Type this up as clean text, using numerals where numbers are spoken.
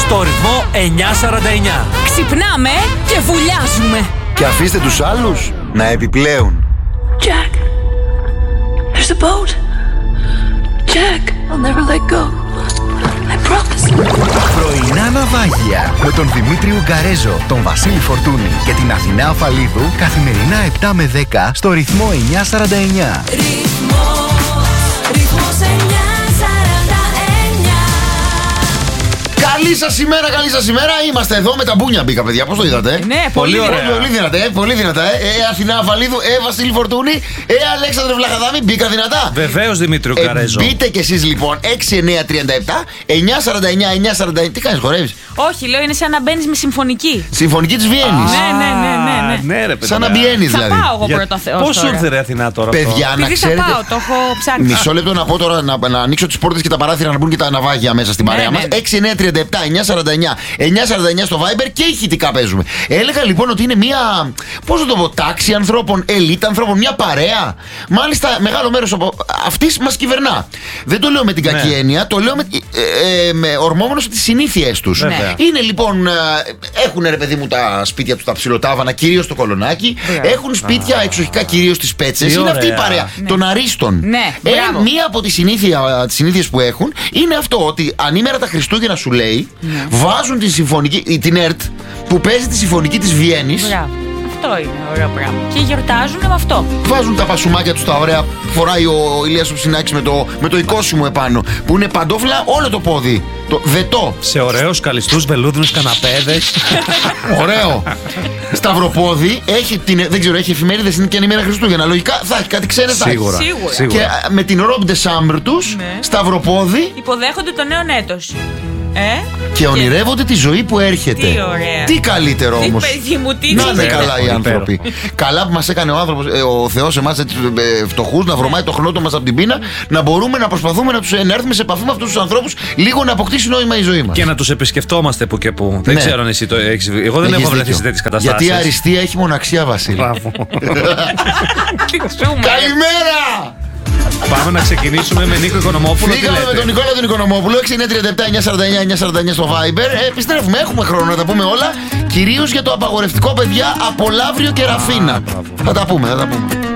στο ρυθμό 949. Ξυπνάμε και βουλιάζουμε. Και αφήστε τους άλλους να επιπλέουν. Jack, there's a boat. Jack, I'll never let go. I promise. Πρωινά ναυάγια με τον Δημήτρη Ουγκαρέζο, τον Βασίλη Φορτούνη και την Αθηνά Αφαλίδου καθημερινά 7 με 10 στο ρυθμό 949. Ρυθμός 949. Καλή σας ημέρα, καλή σας ημέρα. Είμαστε εδώ με τα μπούνια μπήκα, παιδιά. Πώς το είδατε? Ναι, πολύ ωραία. Πολύ δυνατά, πολύ δυνατά. Αθηνά Αφαλίδου, Βασίλη Φορτούνη, Αλέξανδρε Βλαχαδάμη, μπήκα δυνατά. Βεβαίως, Δημήτρη Ουγκαρέζο. Μπείτε κι εσείς λοιπόν 6937 949 949. Τι κάνεις, χορεύεις? Όχι, λέω είναι σαν να μπαίνεις με συμφωνική. Συμφωνική της Βιέννης. Ναι. Ναι, ρε παιδιά. Σαν να μπιένεις Θα δηλαδή. πάω εγώ πρώτα Θεός. Πώς σου ήρθε ρε Αθηνά τώρα? Παιδιά, να Επειδή θα ξέρετε. πάω, το έχω ψάξει. Μισό λεπτό να πω τώρα να ανοίξω τις πόρτες και τα παράθυρα να μπουν και τα ναυάγια μέσα στην παρέα μας. 6937 949 949 στο Viber και ηχητικά παίζουμε. Έλεγα λοιπόν ότι είναι μια, πώς να το πω, τάξη ανθρώπων, ελίτ ανθρώπων, μια παρέα. Μάλιστα, μεγάλο μέρος από αυτής μας κυβερνά. Δεν το λέω με την κακή έννοια, το λέω με ορμόμενος από τις συνήθειές τους. Είναι λοιπόν, έχουν ρε παιδί μου τα σπίτια τους τα ψιλοτάβανα, κυρίως το Κολονάκι. Έχουν σπίτια εξοχικά κυρίως τις Πέτσες. Είναι αυτή η παρέα των αρίστων. Μία από τις συνήθειες που έχουν είναι αυτό ότι ανήμερα τα Χριστούγεννα σου λέει, βάζουν τη συμφωνική, την ΕΡΤ που παίζει τη συμφωνική της Βιέννης. Αυτό είναι ωραίο πράγμα. Και γιορτάζουν με αυτό. Βάζουν τα πασουμάκια τους τα ωραία. Φοράει ο Ηλίας ο Ψινάκης με το εικόσιμο επάνω. Που είναι παντόφλα όλο το πόδι. Το δετό. Σε ωραίους καλιστούς βελούδινους καναπέδες. Ωραίο. Σταυροπόδι. Έχει δεν ξέρω, έχει εφημερίδες, είναι και ημέρα Χριστούγεννα. Λογικά θα έχει κάτι ξένες. Σίγουρα. Και με την Robe de Chambre τους, σταυροπόδι. Υποδέχονται το νέο έτος. Και ονειρεύονται τη ζωή που έρχεται. Τι ωραία. Τι καλύτερο όμως. Να είναι καλά οι άνθρωποι. Καλά που μας έκανε ο άνθρωπος, ο Θεός εμάς φτωχούς, να βρωμάει το χνότο μας από την πείνα, να μπορούμε να προσπαθούμε να έρθουμε σε επαφή με αυτούς τους ανθρώπους, λίγο να αποκτήσει νόημα η ζωή μας. Και να τους επισκεφτόμαστε που και που. Δεν ξέρω αν εσύ το έχεις. Εγώ δεν έχω βρεθεί σε τέτοιες καταστάσεις. Γιατί η αριστεία έχει μοναξία, Βασίλη. Καλημέρα! Πάμε να ξεκινήσουμε με Νίκο Οικονομόπουλο. Φύγαμε με τον Νικόλα τον Οικονομόπουλο. 6937 949 949 στο Viber. Επιστρέφουμε, έχουμε χρόνο να τα πούμε όλα. Κυρίως για το απαγορευτικό, παιδιά, από Λαύριο και Ραφίνα. Θα τα πούμε.